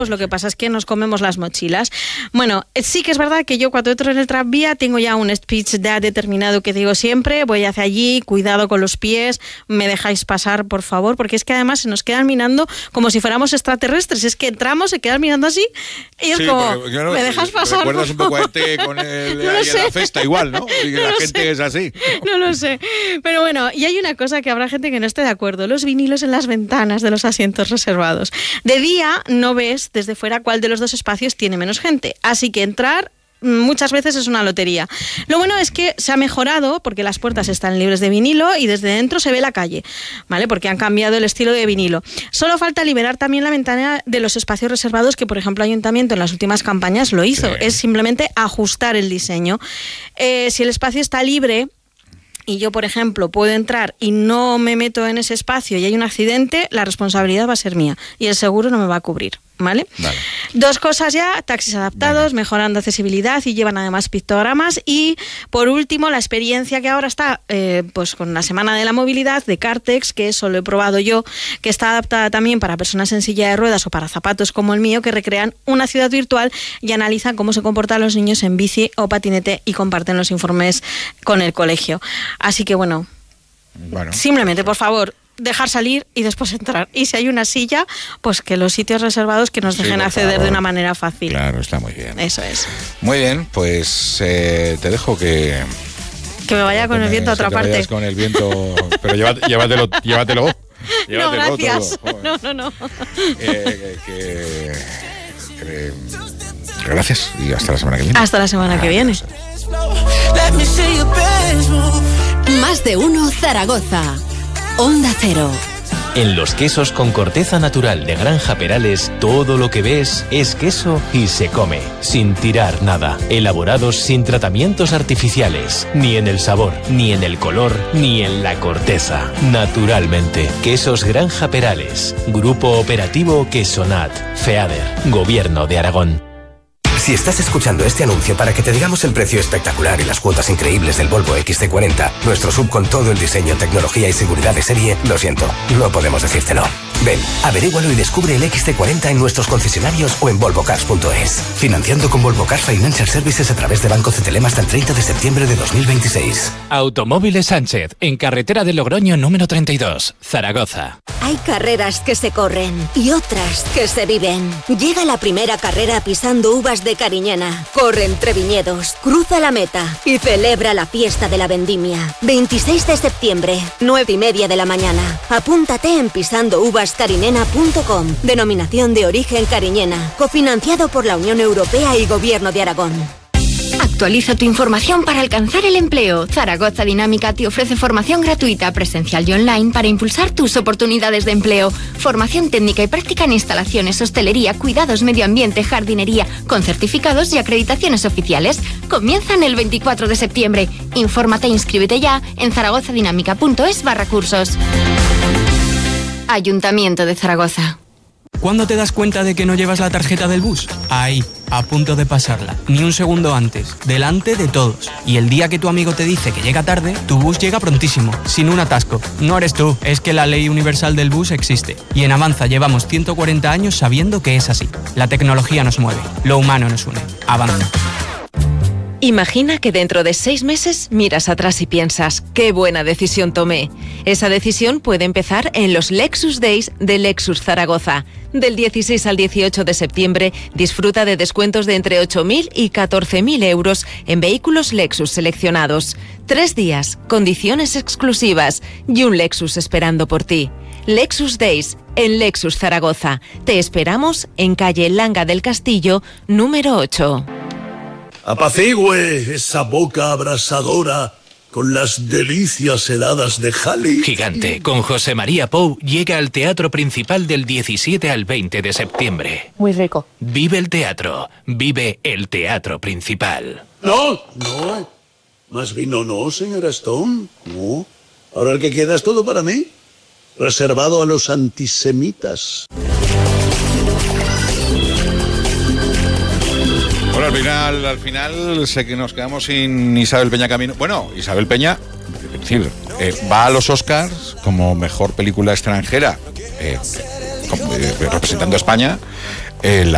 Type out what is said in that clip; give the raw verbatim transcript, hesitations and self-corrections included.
pues lo que pasa es que nos comemos las mochilas. Bueno, sí que es verdad que yo cuando entro en el tranvía tengo ya un speech ya determinado que digo siempre, voy hacia allí, cuidado con los pies, me dejáis pasar, por favor, porque es que además se nos quedan mirando como si fuéramos extraterrestres. Es que entramos, se quedan mirando así y es sí, como, no, ¿me dejas pasar? Recuerdas un poco a este con el, no ahí en la festa igual, ¿no? Y no la gente sé. es así. No lo sé. Pero bueno, y hay una cosa que habrá gente que no esté de acuerdo, los vinilos en las ventanas de los asientos reservados. De día no ves desde fuera cuál de los dos espacios tiene menos gente, así que entrar muchas veces es una lotería. Lo bueno es que se ha mejorado porque las puertas están libres de vinilo y desde dentro se ve la calle, ¿vale? Porque han cambiado el estilo de vinilo. Solo falta liberar también la ventana de los espacios reservados que, por ejemplo, el Ayuntamiento en las últimas campañas lo hizo. Sí. Es simplemente ajustar el diseño. Eh, si el espacio está libre y yo, por ejemplo, puedo entrar y no me meto en ese espacio y hay un accidente, la responsabilidad va a ser mía y el seguro no me va a cubrir. ¿Vale? Vale. Dos cosas ya, taxis adaptados, Venga. mejorando accesibilidad y llevan además pictogramas. Y por último, la experiencia que ahora está eh, pues con la Semana de la Movilidad de Cartex, que eso lo he probado yo, que está adaptada también para personas en silla de ruedas o para zapatos como el mío, que recrean una ciudad virtual y analizan cómo se comportan los niños en bici o patinete y comparten los informes con el colegio. Así que bueno, bueno simplemente, por favor, dejar salir y después entrar. Y si hay una silla, pues que los sitios reservados que nos dejen sí, acceder favor. de una manera fácil. Claro, está muy bien. Eso es. Muy bien, pues eh, te dejo que... Que me vaya con me, el viento a otra que parte. Vayas con el viento, pero llévatelo, llévatelo. llévatelo no, gracias. Todo. No, no, no. Eh, que, que, que, gracias y hasta la semana que viene. Hasta la semana ah, que viene. Más de uno Zaragoza. Onda Cero. En los quesos con corteza natural de Granja Perales, todo lo que ves es queso y se come, sin tirar nada. Elaborados sin tratamientos artificiales, ni en el sabor, ni en el color, ni en la corteza. Naturalmente, Quesos Granja Perales. Grupo Operativo Quesonat. FEADER. Gobierno de Aragón. Si estás escuchando este anuncio para que te digamos el precio espectacular y las cuotas increíbles del Volvo equis ce cuarenta, nuestro sub con todo el diseño, tecnología y seguridad de serie, lo siento, no podemos decírtelo. Ven, averígualo y descubre el equis ce cuarenta en nuestros concesionarios o en volvo cars punto es. Financiando con Volvo Cars Financial Services a través de Banco Cetelem hasta el treinta de septiembre de dos mil veintiséis. Automóviles Sánchez, en carretera de Logroño número treinta y dos, Zaragoza. Hay carreras que se corren y otras que se viven. Llega la primera carrera pisando uvas de Cariñena. Corre entre viñedos, cruza la meta y celebra la fiesta de la vendimia. veintiséis de septiembre, nueve y media de la mañana. Apúntate en pisando uvas cariñena punto com. Denominación de origen Cariñena. Cofinanciado por la Unión Europea y Gobierno de Aragón. Actualiza tu información para alcanzar el empleo. Zaragoza Dinámica te ofrece formación gratuita, presencial y online para impulsar tus oportunidades de empleo. Formación técnica y práctica en instalaciones, hostelería, cuidados, medio ambiente, jardinería, con certificados y acreditaciones oficiales. Comienzan el veinticuatro de septiembre. Infórmate e inscríbete ya en zaragozadinámica punto es barra cursos. Ayuntamiento de Zaragoza. ¿Cuándo te das cuenta de que no llevas la tarjeta del bus? Ahí, a punto de pasarla. Ni un segundo antes, delante de todos. Y el día que tu amigo te dice que llega tarde, tu bus llega prontísimo, sin un atasco. No eres tú, es que la ley universal del bus existe. Y en Avanza llevamos ciento cuarenta años sabiendo que es así. La tecnología nos mueve, lo humano nos une. Avanza. Imagina que dentro de seis meses miras atrás y piensas, ¡qué buena decisión tomé! Esa decisión puede empezar en los Lexus Days de Lexus Zaragoza. Del dieciséis al dieciocho de septiembre, disfruta de descuentos de entre ocho mil y catorce mil euros en vehículos Lexus seleccionados. Tres días, condiciones exclusivas y un Lexus esperando por ti. Lexus Days en Lexus Zaragoza. Te esperamos en calle Langa del Castillo, número ocho. Apacigüe esa boca abrasadora con las delicias heladas de Jali. Gigante, con José María Pou, llega al Teatro Principal del diecisiete al veinte de septiembre. Muy rico. Vive el teatro, vive el Teatro Principal. No, no, más vino no, señora Stone, no. Ahora el que queda es todo para mí, reservado a los antisemitas. Bueno, al final, al final sé que nos quedamos sin Isabel Peña Camino. Bueno, Isabel Peña, es decir, eh, va a los Oscars como mejor película extranjera, eh, como, eh, representando a España. Eh, la